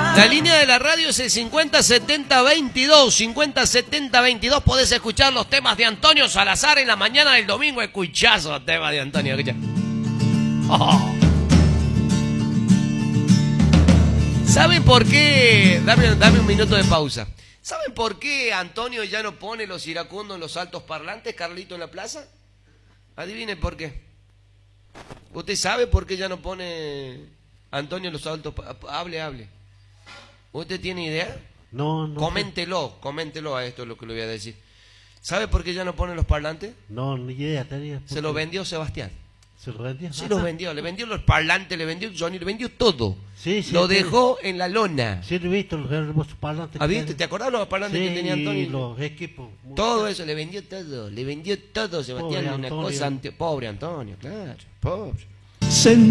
La línea de la radio es el 507022. 507022. Podés escuchar los temas de Antonio Salazar en la mañana del domingo. Escuchás los temas de Antonio. Escuchá. Oh. ¿Saben por qué? Dame un minuto de pausa. ¿Saben por qué Antonio ya no pone los iracundos en los altos parlantes, Carlito, en la plaza? Adivine por qué. ¿Usted sabe por qué ya no pone Antonio en los altos parlantes? Hable. ¿Usted tiene idea? No. Coméntelo a esto, es lo que le voy a decir. ¿Sabe por qué ya no pone los parlantes? No, ni idea tenía. Se lo vendió Sebastián. ¿Se lo vendió? Sí, los vendió. Le vendió los parlantes, le vendió Johnny, le vendió todo. Sí, lo dejó en la lona. Sí, he visto los hermosos parlantes. ¿Viste? ¿Te acordás los parlantes que tenía Antonio? Y los equipos. Todo eso, le vendió todo, Sebastián. Pobre una Antonio. Cosa pobre Antonio, claro, pobre.